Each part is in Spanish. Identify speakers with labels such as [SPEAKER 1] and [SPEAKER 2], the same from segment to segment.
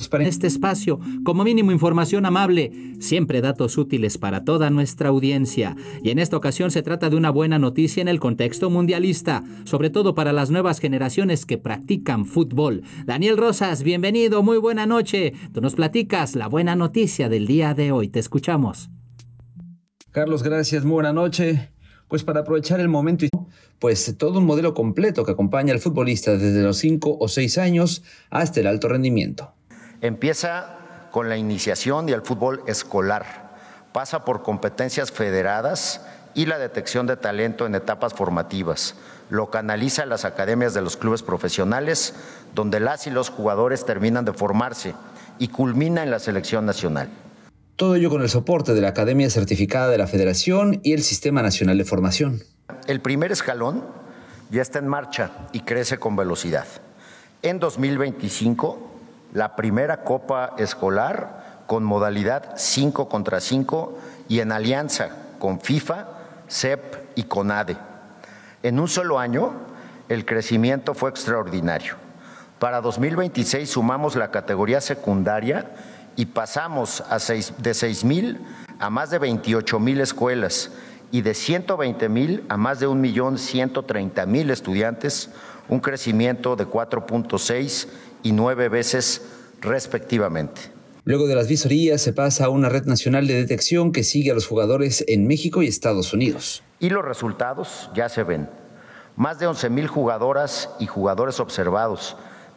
[SPEAKER 1] para este espacio, como mínimo información amable, siempre datos útiles para toda nuestra audiencia. Y en esta ocasión se trata de una buena noticia en el contexto mundialista, sobre todo para las nuevas generaciones que practican fútbol. Daniel Rosas, bienvenido, muy buena noche. Tú nos platicas la buena noticia del día de hoy, te escuchamos.
[SPEAKER 2] Carlos, gracias, muy buena noche. Pues para aprovechar el momento, pues todo un modelo completo que acompaña al futbolista desde los 5 o 6 años hasta el alto rendimiento.
[SPEAKER 3] Empieza con la iniciación y el fútbol escolar, pasa por competencias federadas y la detección de talento en etapas formativas. Lo canaliza en las academias de los clubes profesionales, donde las y los jugadores terminan de formarse y culmina en la selección nacional.
[SPEAKER 2] Todo ello con el soporte de la Academia Certificada de la Federación y el Sistema Nacional de Formación.
[SPEAKER 3] El primer escalón ya está en marcha y crece con velocidad. En 2025, la primera Copa Escolar con modalidad 5 contra 5 y en alianza con FIFA, CEP y CONADE. En un solo año, el crecimiento fue extraordinario. Para 2026 sumamos la categoría secundaria y pasamos de 6,000 a más de 28,000 escuelas y de 120,000 a más de 1,130,000 estudiantes, un crecimiento de 4.6 y 9 veces respectivamente.
[SPEAKER 2] Luego de las visorías se pasa a una red nacional de detección que sigue a los jugadores en México y Estados Unidos.
[SPEAKER 3] Y los resultados ya se ven. Más de 11,000 jugadoras y jugadores observados,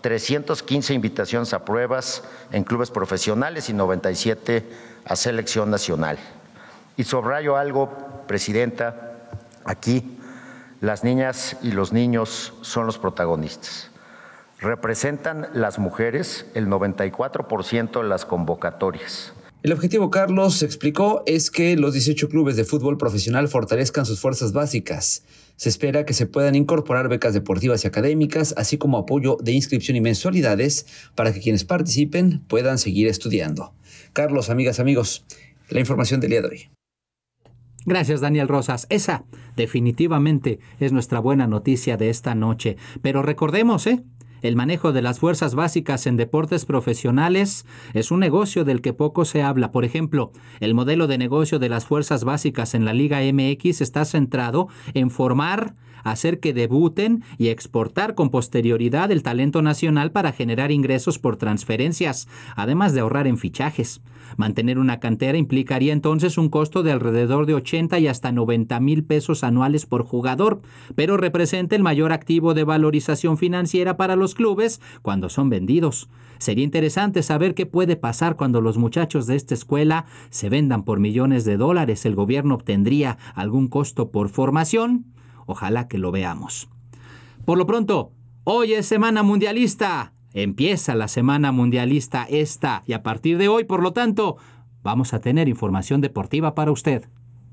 [SPEAKER 3] 315 invitaciones a pruebas en clubes profesionales y 97 a selección nacional. Y subrayo algo, Presidenta, aquí las niñas y los niños son los protagonistas. Representan las mujeres el 94% de las convocatorias.
[SPEAKER 2] El objetivo, Carlos se explicó, es que los 18 clubes de fútbol profesional fortalezcan sus fuerzas básicas. Se espera que se puedan incorporar becas deportivas y académicas, así como apoyo de inscripción y mensualidades para que quienes participen puedan seguir estudiando. Carlos, amigas, amigos, la información del día de hoy.
[SPEAKER 1] Gracias, Daniel Rosas. Esa definitivamente es nuestra buena noticia de esta noche. Pero recordemos, el manejo de las fuerzas básicas en deportes profesionales es un negocio del que poco se habla. Por ejemplo, el modelo de negocio de las fuerzas básicas en la Liga MX está centrado en formar, hacer que debuten y exportar con posterioridad el talento nacional para generar ingresos por transferencias, además de ahorrar en fichajes. Mantener una cantera implicaría entonces un costo de alrededor de 80 y hasta 90,000 pesos anuales por jugador, pero representa el mayor activo de valorización financiera para los clubes cuando son vendidos. Sería interesante saber qué puede pasar cuando los muchachos de esta escuela se vendan por millones de dólares. ¿El gobierno obtendría algún costo por formación? Ojalá que lo veamos. Por lo pronto, hoy es Semana Mundialista. Empieza la Semana Mundialista esta y a partir de hoy, por lo tanto, vamos a tener información deportiva para usted.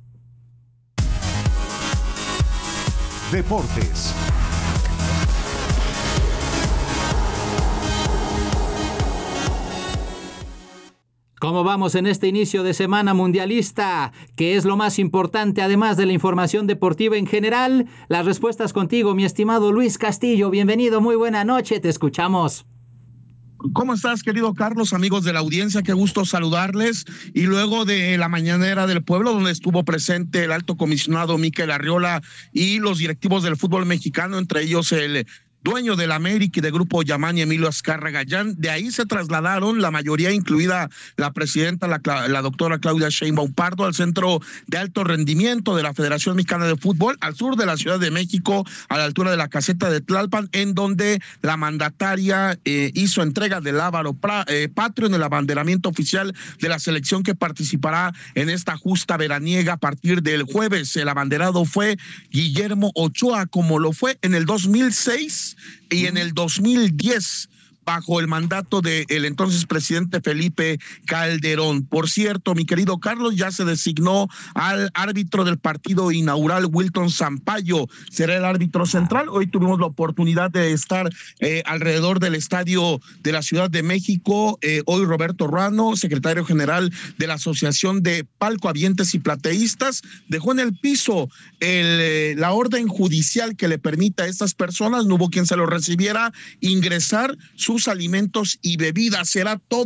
[SPEAKER 4] Deportes.
[SPEAKER 1] ¿Cómo vamos en este inicio de Semana Mundialista? ¿Qué es lo más importante además de la información deportiva en general? Las respuestas contigo, mi estimado Luis Castillo. Bienvenido, muy buena noche, te escuchamos.
[SPEAKER 5] ¿Cómo estás, querido Carlos? Amigos de la audiencia, qué gusto saludarles. Y luego de la mañanera del pueblo, donde estuvo presente el alto comisionado Mikel Arriola y los directivos del fútbol mexicano, entre ellos el dueño del América y del Grupo Yamani, Emilio Azcárraga Gallán. De ahí se trasladaron la mayoría, incluida la presidenta, la doctora Claudia Sheinbaum Pardo, al Centro de Alto Rendimiento de la Federación Mexicana de Fútbol, al sur de la Ciudad de México, a la altura de la caseta de Tlalpan, en donde la mandataria hizo entrega del lábaro patrio en el abanderamiento oficial de la selección que participará en esta justa veraniega a partir del jueves. El abanderado fue Guillermo Ochoa, como lo fue en el 2006 y en el 2010, bajo el mandato del entonces presidente Felipe Calderón. Por cierto, mi querido Carlos, ya se designó al árbitro del partido inaugural, Wilton Sampaio, será el árbitro central. Hoy tuvimos la oportunidad de estar alrededor del estadio de la Ciudad de México. Hoy Roberto Ruano, secretario general de la Asociación de Palcohabientes y Plateístas, dejó en el piso la orden judicial que le permita a estas personas, no hubo quien se lo recibiera, ingresar sus alimentos y bebidas. Será todo